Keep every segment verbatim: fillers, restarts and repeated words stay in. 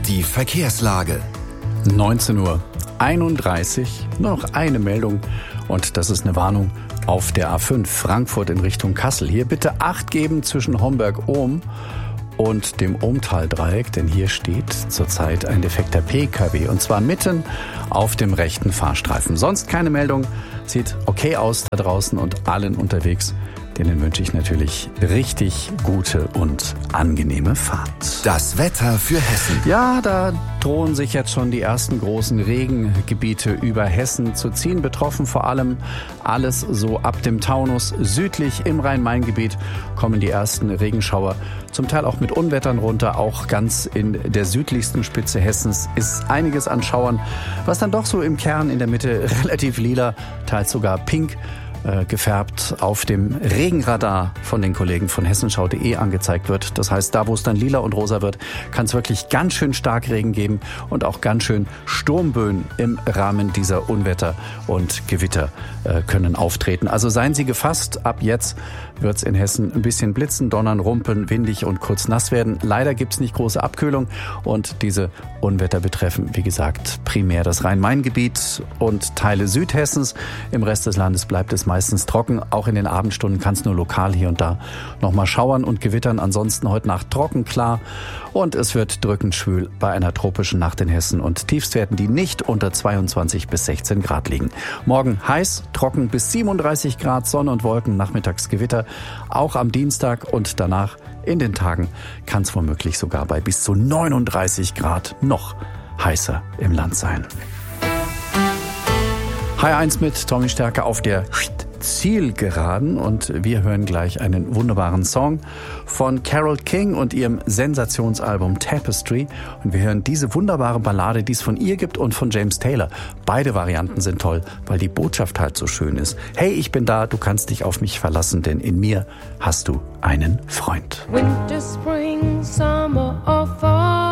Die Verkehrslage. neunzehn Uhr einunddreißig, nur noch eine Meldung und das ist eine Warnung auf der A fünf Frankfurt in Richtung Kassel. Hier bitte Acht geben zwischen Homberg-Ohm und dem Ohmtal-Dreieck, denn hier steht zurzeit ein defekter P K W und zwar mitten auf dem rechten Fahrstreifen. Sonst keine Meldung, sieht okay aus da draußen und allen unterwegs. Denen wünsche ich natürlich richtig gute und angenehme Fahrt. Das Wetter für Hessen. Ja, da drohen sich jetzt schon die ersten großen Regengebiete über Hessen zu ziehen. Betroffen vor allem alles so ab dem Taunus. Südlich im Rhein-Main-Gebiet kommen die ersten Regenschauer. Zum Teil auch mit Unwettern runter. Auch ganz in der südlichsten Spitze Hessens ist einiges an Schauern. Was dann doch so im Kern in der Mitte relativ lila, teils sogar pink gefärbt auf dem Regenradar von den Kollegen von hessenschau punkt de angezeigt wird. Das heißt, da wo es dann lila und rosa wird, kann es wirklich ganz schön stark Regen geben und auch ganz schön Sturmböen im Rahmen dieser Unwetter und Gewitter äh, können auftreten. Also seien Sie gefasst, ab jetzt wird es in Hessen ein bisschen blitzen, donnern, rumpeln, windig und kurz nass werden. Leider gibt es nicht große Abkühlung und diese Unwetter betreffen, wie gesagt, primär das Rhein-Main-Gebiet und Teile Südhessens. Im Rest des Landes bleibt es meistens trocken. Auch in den Abendstunden kann es nur lokal hier und da nochmal schauern und gewittern. Ansonsten heute Nacht trocken, klar. Und es wird drückend schwül bei einer tropischen Nacht in Hessen und Tiefstwerten, die nicht unter zweiundzwanzig bis sechzehn Grad liegen. Morgen heiß, trocken bis siebenunddreißig Grad, Sonne und Wolken, nachmittags Gewitter. Auch am Dienstag und danach in den Tagen kann es womöglich sogar bei bis zu neununddreißig Grad noch heißer im Land sein. H eins mit Tommy Stärke auf der Zielgeraden und wir hören gleich einen wunderbaren Song von Carole King und ihrem Sensationsalbum Tapestry und wir hören diese wunderbare Ballade, die es von ihr gibt und von James Taylor. Beide Varianten sind toll, weil die Botschaft halt so schön ist. Hey, ich bin da, du kannst dich auf mich verlassen, denn in mir hast du einen Freund. Winter, Spring, Summer or Fall.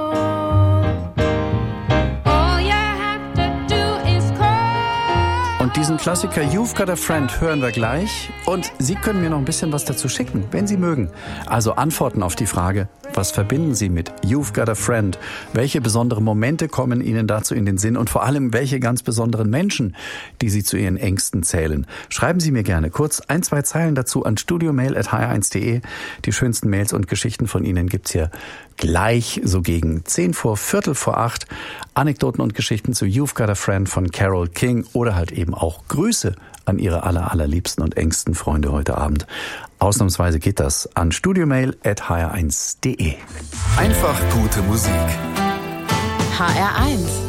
Und diesen Klassiker You've Got a Friend hören wir gleich. Und Sie können mir noch ein bisschen was dazu schicken, wenn Sie mögen. Also Antworten auf die Frage, was verbinden Sie mit You've Got a Friend? Welche besonderen Momente kommen Ihnen dazu in den Sinn? Und vor allem, welche ganz besonderen Menschen, die Sie zu Ihren Ängsten zählen? Schreiben Sie mir gerne kurz ein, zwei Zeilen dazu an studiomail at h r eins punkt de. Die schönsten Mails und Geschichten von Ihnen gibt's hier gleich so gegen zehn vor Viertel vor acht. Anekdoten und Geschichten zu You've Got a Friend von Carole King oder halt eben auch Grüße an Ihre aller, allerliebsten und engsten Freunde heute Abend. Ausnahmsweise geht das an studiomail at h r eins punkt de. Einfach gute Musik. H R eins